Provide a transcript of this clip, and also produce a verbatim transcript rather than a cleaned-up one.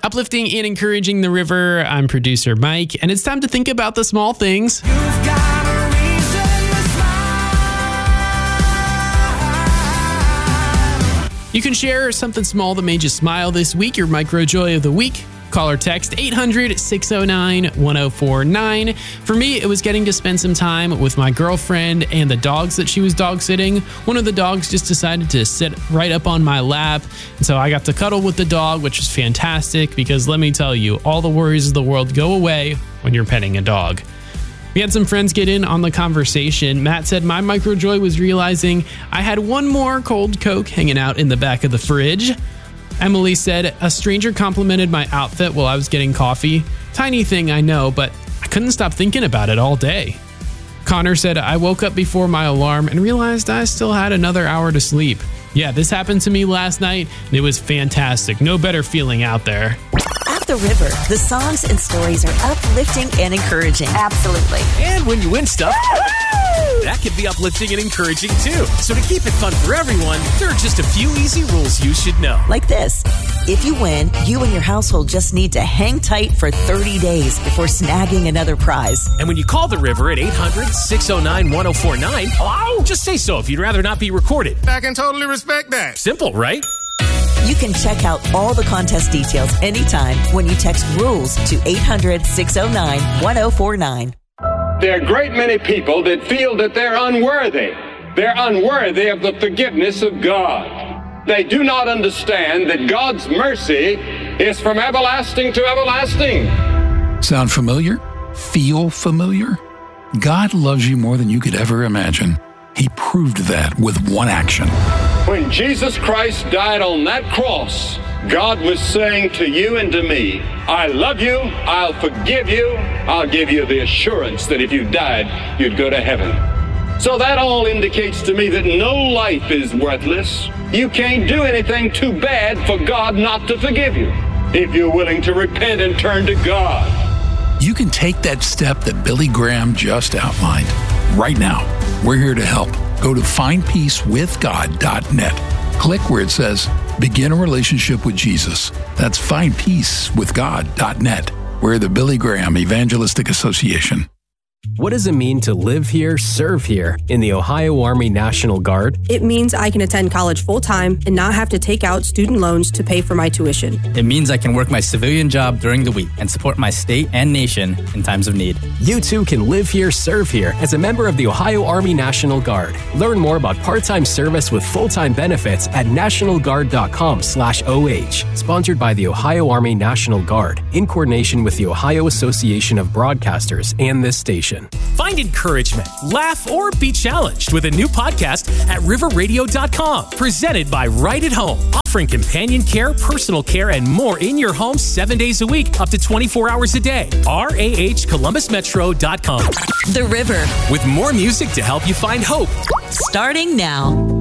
Uplifting and encouraging the river. I'm producer Mike, and it's time to think about the small things. You've got a reason to smile. You can share something small that made you smile this week, your micro joy of the week. Call or text eight hundred, six oh nine, one oh four nine. For me, it was getting to spend some time with my girlfriend and the dogs that she was dog sitting. One of the dogs just decided to sit right up on my lap. And so I got to cuddle with the dog, which was fantastic because let me tell you, all the worries of the world go away when you're petting a dog. We had some friends get in on the conversation. Matt said my micro joy was realizing I had one more cold Coke hanging out in the back of the fridge. Emily said, a stranger complimented my outfit while I was getting coffee. Tiny thing, I know, but I couldn't stop thinking about it all day. Connor said, I woke up before my alarm and realized I still had another hour to sleep. Yeah, this happened to me last night, and it was fantastic. No better feeling out there. At The River, the songs and stories are uplifting and encouraging. Absolutely. And when you win stuff, that can be uplifting and encouraging too. So to keep it fun for everyone, there are just a few easy rules you should know. Like this. If you win, you and your household just need to hang tight for thirty days before snagging another prize. And when you call the river at eight hundred, six oh nine, one oh four nine, hello? Just say so if you'd rather not be recorded. I can totally respect that. Simple, right? You can check out all the contest details anytime when you text RULES to eight hundred, six oh nine, one oh four nine. There are a great many people that feel that they're unworthy. They're unworthy of the forgiveness of God. They do not understand that God's mercy is from everlasting to everlasting. Sound familiar? Feel familiar? God loves you more than you could ever imagine. He proved that with one action. When Jesus Christ died on that cross, God was saying to you and to me, I love you, I'll forgive you, I'll give you the assurance that if you died, you'd go to heaven. So that all indicates to me that no life is worthless. You can't do anything too bad for God not to forgive you, if you're willing to repent and turn to God. You can take that step that Billy Graham just outlined. Right now, we're here to help. Go to find peace with god dot net. Click where it says, Begin a Relationship with Jesus. That's find peace with god dot net. We're the Billy Graham Evangelistic Association. What does it mean to live here, serve here in the Ohio Army National Guard? It means I can attend college full-time and not have to take out student loans to pay for my tuition. It means I can work my civilian job during the week and support my state and nation in times of need. You too can live here, serve here as a member of the Ohio Army National Guard. Learn more about part-time service with full-time benefits at national guard dot com slash O H. Sponsored by the Ohio Army National Guard in coordination with the Ohio Association of Broadcasters and this station. Find encouragement, laugh, or be challenged with a new podcast at river radio dot com. Presented by Right at Home, offering companion care, personal care, and more in your home seven days a week, up to twenty-four hours a day. R A H columbus metro dot com. The River. With more music to help you find hope. Starting now.